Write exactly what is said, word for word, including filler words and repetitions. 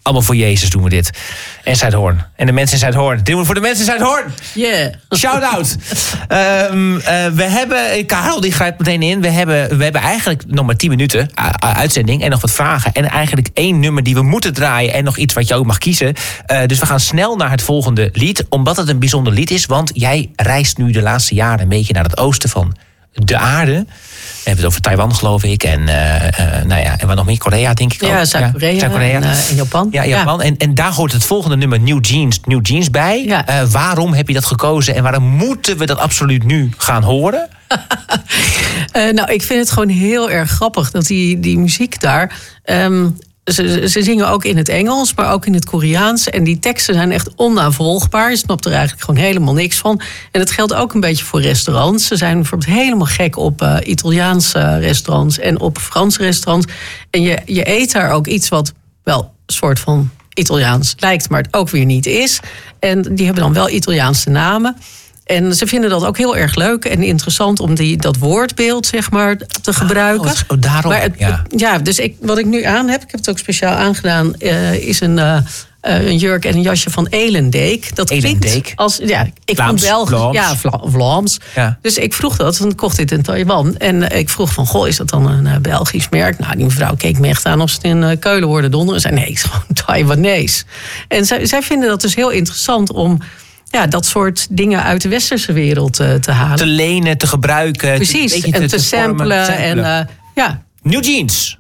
Allemaal voor Jezus doen we dit. En Zuidhoorn. En de mensen in Zuidhoorn. Dit doen we voor de mensen in Zuidhoorn. Yeah. Shout-out. um, uh, we hebben... Karel, die grijpt meteen in. We hebben, we hebben eigenlijk nog maar tien minuten uh, uitzending. En nog wat vragen. En eigenlijk één nummer die we moeten draaien. En nog iets wat je ook mag kiezen. Uh, dus we gaan snel naar het volgende lied. Omdat het een bijzonder lied is. Want jij reist nu de laatste jaren een beetje naar het oosten van de aarde. We hebben het over Taiwan, geloof ik. En, uh, uh, nou ja, en wat nog meer? Korea, denk ik ook. Ja, Zuid-Korea, ja, Zuid-Korea. En, uh, en Japan. Ja, Japan. Ja. En, en daar hoort het volgende nummer New Jeans, New Jeans bij. Ja. Uh, waarom heb je dat gekozen? En waarom moeten we dat absoluut nu gaan horen? uh, nou, ik vind het gewoon heel erg grappig dat die, die muziek daar... Um, Ze, ze zingen ook in het Engels, maar ook in het Koreaans. En die teksten zijn echt onnavolgbaar. Je snapt er eigenlijk gewoon helemaal niks van. En dat geldt ook een beetje voor restaurants. Ze zijn bijvoorbeeld helemaal gek op uh, Italiaanse restaurants en op Franse restaurants. En je, je eet daar ook iets wat wel een soort van Italiaans lijkt, maar het ook weer niet is. En die hebben dan wel Italiaanse namen. En ze vinden dat ook heel erg leuk en interessant om die, dat woordbeeld, zeg maar, te gebruiken. Oh, daarom, maar het, ja. ja, dus ik, wat ik nu aan heb, ik heb het ook speciaal aangedaan, uh, is een, uh, een jurk en een jasje van Elendeek. Dat klinkt als, ja, ik Vlaams, vond Belgisch, Vlaams. ja, Vla, Vlaams. Ja. Dus ik vroeg dat, want ik kocht dit in Taiwan. En uh, ik vroeg van, goh, is dat dan een uh, Belgisch merk? Nou, die mevrouw keek me echt aan of ze het in uh, Keulen hoorde donderen. En zei, nee, het is gewoon Taiwanees. En zij, zij vinden dat dus heel interessant om... Ja, dat soort dingen uit de westerse wereld uh, te halen. Te lenen, te gebruiken. Precies, te, en te, te, te samplen. samplen. En, uh, ja. New Jeans.